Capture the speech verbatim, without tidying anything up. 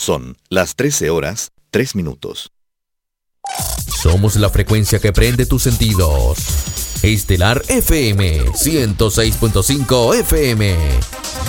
Son las trece horas, tres minutos. Somos la frecuencia que prende tus sentidos. Estelar F M ciento seis punto cinco F M.